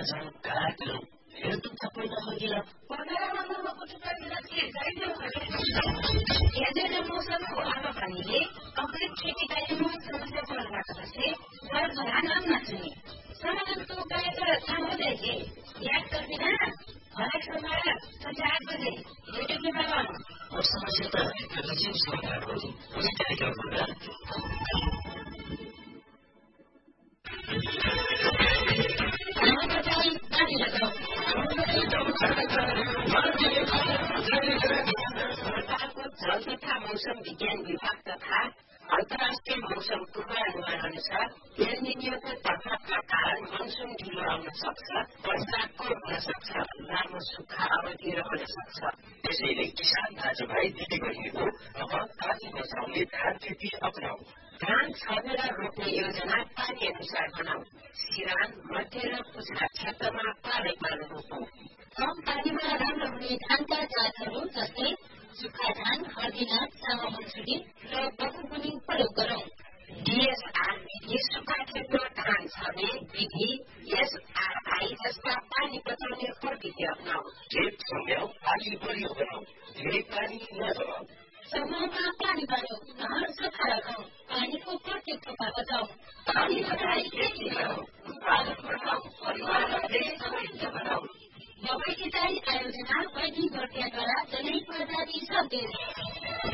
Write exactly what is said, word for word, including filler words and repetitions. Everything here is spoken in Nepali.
जाउँ कहाँ जाउँ हेर्नु तपाईँ नहोगिल हेर्दै मौसमको हावापानीले अग्रिम खेतीबारीमा समस्या पर्न सक्छ घर घरान नसुने समाजको गायक थामुदैले याद गर्दिन हरेक सोमबार सन्ध्या आठ बजे युट्युबमा लगाउनु समस्या त नजिक सरकार हो उनी कार्यक्रम हुँदा जल तथा मौसम विज्ञान विभाग तथा अन्तर्राष्ट्रिय मौसम पूर्वानुमान अनुसार एल्निनियोको प्रभावका कारण मनसुन ढिलो आउन सक्छ वर्षाको हुन सक्छ लामो सुक्खा अवधि रहन सक्छ त्यसैले किसान दाजुभाइ दिदीबहिनीको अब पानी बचाउने धान खेती अपनाऊ धान छर्नेर रोप्ने योजना पानी अनुसार बनाऊ सिरान मध्य र पुछा क्षेत्रमा पारै पालो रोपौं कम पानीमा राम्रो हुने धानका जातहरू जस्तै सुक्खा धान हर्दीनाथ सामा मन्सुरी र बहुगुणी प्रयोग गरौं डीएसआर विधि सुक्खा खेतमा धान छर्ने विधि एसआरआई जस्ता पानी बचाउने प्रविधि अपनाऊ खेत सम्झाउ पानी बलियो बनाऊ धेरै पानी नजमाऊ समूहमा पानी बाँडौं नहर सफा राखौं पानीको प्रत्येक थोपा बचाऊ पानी बचाई खेती गरौं उत्पादन बढाऊ परिवार र देश समृद्ध बनाऊ दबाई सिँचाइ आयोजना वैदिक वर्तियाद्वारा जनैक प्रजाति सन्देश